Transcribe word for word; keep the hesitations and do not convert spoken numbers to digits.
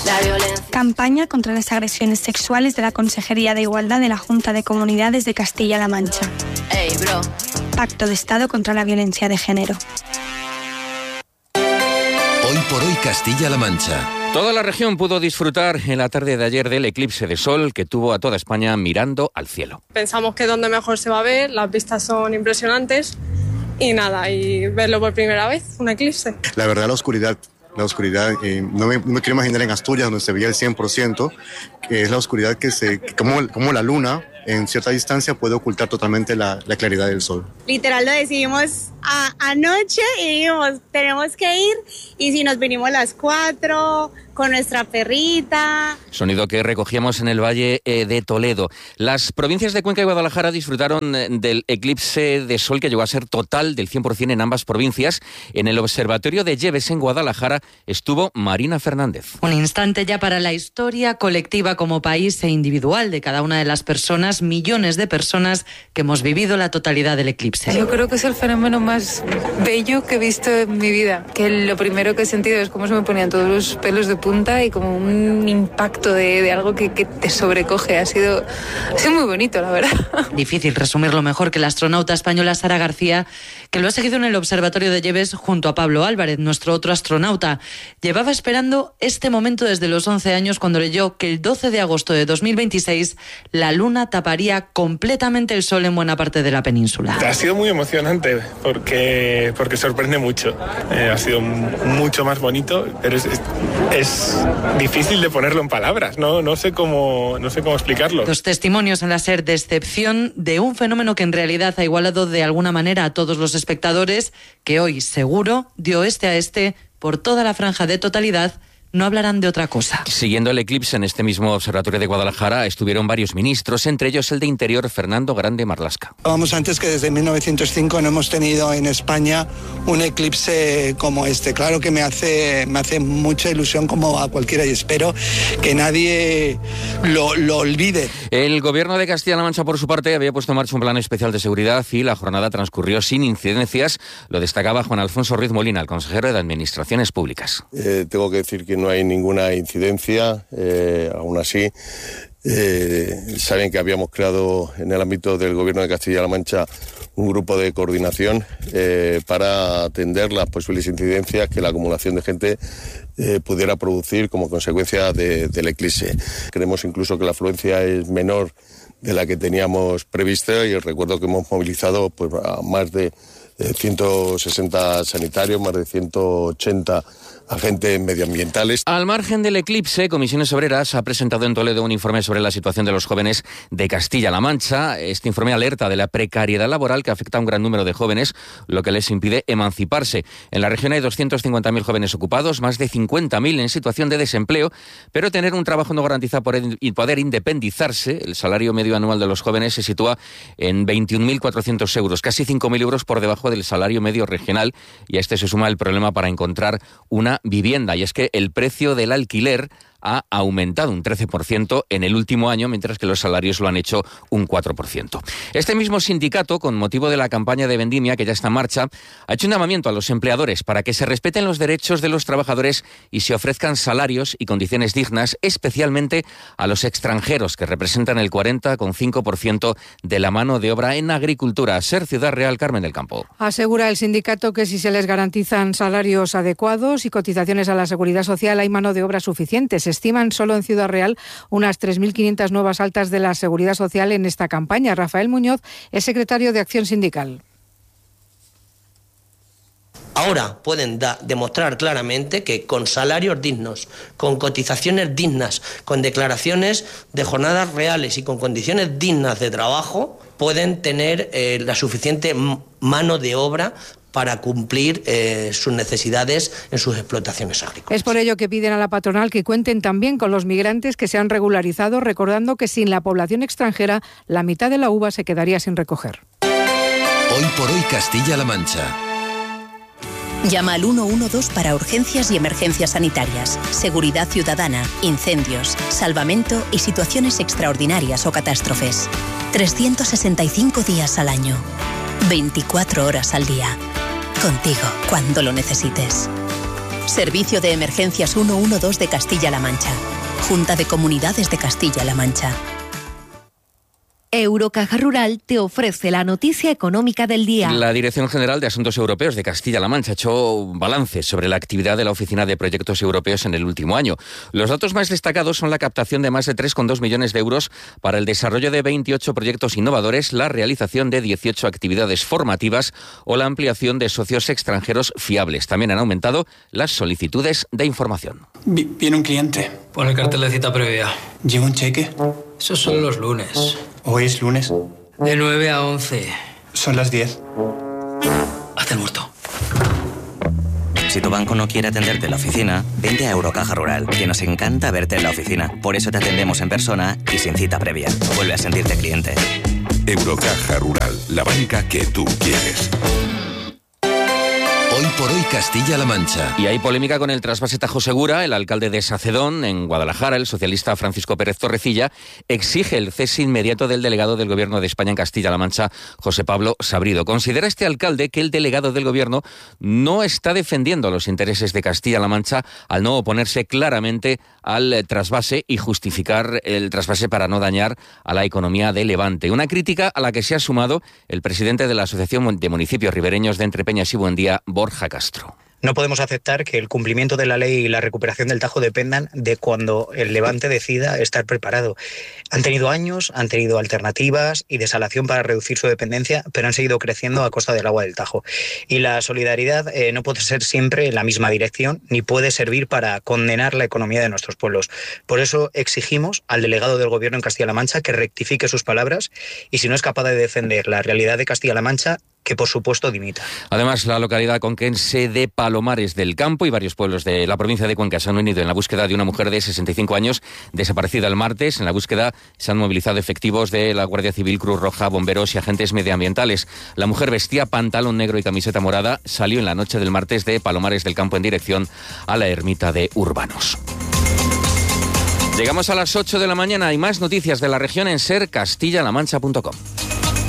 Campaña contra las agresiones sexuales de la Consejería de Igualdad de la Junta de Comunidades de Castilla-La Mancha. Hey, bro. Pacto de Estado contra la violencia de género. Hoy por hoy Castilla-La Mancha. Toda la región pudo disfrutar en la tarde de ayer del eclipse de sol que tuvo a toda España mirando al cielo. Pensamos que es donde mejor se va a ver, las vistas son impresionantes y nada, y verlo por primera vez, un eclipse. La verdad, la oscuridad. La oscuridad, eh, no, me, no me quiero imaginar en Asturias donde se veía el cien por ciento, que es la oscuridad que se, que como, como la luna en cierta distancia puede ocultar totalmente la, la claridad del sol. Literal lo decidimos a, anoche y dijimos, tenemos que ir, y si nos vinimos a las cuatro con nuestra perrita. Sonido que recogíamos en el Valle eh, de Toledo. Las provincias de Cuenca y Guadalajara disfrutaron eh, del eclipse de sol que llegó a ser total del cien por ciento en ambas provincias. En el Observatorio de Lleves en Guadalajara estuvo Marina Fernández. Un instante ya para la historia colectiva como país e individual de cada una de las personas, millones de personas que hemos vivido la totalidad del eclipse. Yo creo que es el fenómeno más bello que he visto en mi vida. Que lo primero que he sentido es cómo se me ponían todos los pelos de punta y como un impacto de, de algo que, que te sobrecoge. Ha sido, ha sido muy bonito, la verdad. Difícil resumirlo mejor que la astronauta española Sara García, que lo ha seguido en el Observatorio de Lleves junto a Pablo Álvarez, nuestro otro astronauta. Llevaba esperando este momento desde los once años, cuando leyó que el doce de agosto de dos mil veintiséis la luna taparía completamente el sol en buena parte de la península. Ha sido muy emocionante porque, porque sorprende mucho. Eh, ha sido mucho más bonito, pero es, es, es difícil de ponerlo en palabras. No, no sé cómo, no sé cómo explicarlo. Los testimonios en la SER de excepción de un fenómeno que en realidad ha igualado de alguna manera a todos los espectadores, que hoy seguro, de oeste a este, por toda la franja de totalidad, no hablarán de otra cosa. Siguiendo el eclipse en este mismo Observatorio de Guadalajara estuvieron varios ministros, entre ellos el de Interior, Fernando Grande Marlaska. Vamos antes que desde mil novecientos cinco no hemos tenido en España un eclipse como este. Claro que me hace, me hace mucha ilusión como a cualquiera y espero que nadie lo, lo olvide. El Gobierno de Castilla-La Mancha, por su parte, había puesto en marcha un plan especial de seguridad y la jornada transcurrió sin incidencias. Lo destacaba Juan Alfonso Ruiz Molina, el consejero de Administraciones Públicas. Eh, tengo que decir que no hay ninguna incidencia, eh, aún así eh, saben que habíamos creado en el ámbito del Gobierno de Castilla-La Mancha un grupo de coordinación eh, para atender las posibles incidencias que la acumulación de gente eh, pudiera producir como consecuencia de, del eclipse. Creemos incluso que la afluencia es menor de la que teníamos prevista y recuerdo que hemos movilizado pues, a más de eh, ciento sesenta sanitarios, más de ciento ochenta agentes medioambientales. Al margen del eclipse, Comisiones Obreras ha presentado en Toledo un informe sobre la situación de los jóvenes de Castilla-La Mancha. Este informe alerta de la precariedad laboral que afecta a un gran número de jóvenes, lo que les impide emanciparse. En la región hay doscientos cincuenta mil jóvenes ocupados, más de cincuenta mil en situación de desempleo, pero tener un trabajo no garantiza poder independizarse. El salario medio anual de los jóvenes se sitúa en veintiún mil cuatrocientos euros, casi cinco mil euros por debajo del salario medio regional, y a este se suma el problema para encontrar una vivienda, y es que el precio del alquiler ha aumentado un trece por ciento en el último año, mientras que los salarios lo han hecho un cuatro por ciento. Este mismo sindicato, con motivo de la campaña de vendimia que ya está en marcha, ha hecho un llamamiento a los empleadores para que se respeten los derechos de los trabajadores y se ofrezcan salarios y condiciones dignas, especialmente a los extranjeros, que representan el cuarenta coma cinco por ciento de la mano de obra en agricultura. SER Ciudad Real, Carmen del Campo. Asegura el sindicato que si se les garantizan salarios adecuados y cotizaciones a la Seguridad Social, hay mano de obra suficiente. Se estiman solo en Ciudad Real unas tres mil quinientas nuevas altas de la Seguridad Social en esta campaña. Rafael Muñoz es secretario de Acción Sindical. Ahora pueden da, demostrar claramente que con salarios dignos, con cotizaciones dignas, con declaraciones de jornadas reales y con condiciones dignas de trabajo, pueden tener eh, la suficiente mano de obra para cumplir eh, sus necesidades en sus explotaciones agrícolas. Es por ello que piden a la patronal que cuenten también con los migrantes que se han regularizado, recordando que sin la población extranjera la mitad de la uva se quedaría sin recoger. Hoy por hoy Castilla-La Mancha. Llama al uno uno dos para urgencias y emergencias sanitarias, seguridad ciudadana, incendios, salvamento y situaciones extraordinarias o catástrofes. trescientos sesenta y cinco días al año, veinticuatro horas al día. Contigo cuando lo necesites. Servicio de Emergencias ciento doce de Castilla-La Mancha. Junta de Comunidades de Castilla-La Mancha. Eurocaja Rural te ofrece la noticia económica del día. La Dirección General de Asuntos Europeos de Castilla-La Mancha ha hecho un balance sobre la actividad de la Oficina de Proyectos Europeos en el último año. Los datos más destacados son la captación de más de tres coma dos millones de euros para el desarrollo de veintiocho proyectos innovadores, la realización de dieciocho actividades formativas o la ampliación de socios extranjeros fiables. También han aumentado las solicitudes de información. Viene un cliente. Pon el cartel de cita previa. ¿Lleva un cheque? Esos son los lunes. ¿Hoy es lunes? De nueve a once. Son las diez. Haz el muerto. Si tu banco no quiere atenderte en la oficina, vente a Eurocaja Rural, que nos encanta verte en la oficina. Por eso te atendemos en persona y sin cita previa. Vuelve a sentirte cliente. Eurocaja Rural, la banca que tú quieres. Hoy por hoy Castilla-La Mancha. Y hay polémica con el trasvase Tajo Segura. El alcalde de Sacedón, en Guadalajara, el socialista Francisco Pérez Torrecilla, exige el cese inmediato del delegado del Gobierno de España en Castilla-La Mancha, José Pablo Sabrido. Considera este alcalde que el delegado del Gobierno no está defendiendo los intereses de Castilla-La Mancha al no oponerse claramente al trasvase y justificar el trasvase para no dañar a la economía de Levante. Una crítica a la que se ha sumado el presidente de la Asociación de Municipios Ribereños de Entrepeñas y Buendía, Borja Castro. No podemos aceptar que el cumplimiento de la ley y la recuperación del Tajo dependan de cuando el Levante decida estar preparado. Han tenido años, han tenido alternativas y desalación para reducir su dependencia, pero han seguido creciendo a costa del agua del Tajo. Y la solidaridad eh, no puede ser siempre en la misma dirección, ni puede servir para condenar la economía de nuestros pueblos. Por eso exigimos al delegado del Gobierno en Castilla-La Mancha que rectifique sus palabras y, si no es capaz de defender la realidad de Castilla-La Mancha, que por supuesto dimita. Además, la localidad conquense de Palomares del Campo y varios pueblos de la provincia de Cuenca se han unido en la búsqueda de una mujer de sesenta y cinco años desaparecida el martes. En la búsqueda se han movilizado efectivos de la Guardia Civil, Cruz Roja, bomberos y agentes medioambientales. La mujer vestía pantalón negro y camiseta morada. Salió en la noche del martes de Palomares del Campo en dirección a la ermita de Urbanos. Llegamos a las ocho de la mañana. Hay más noticias de la región en ser castilla la mancha punto com.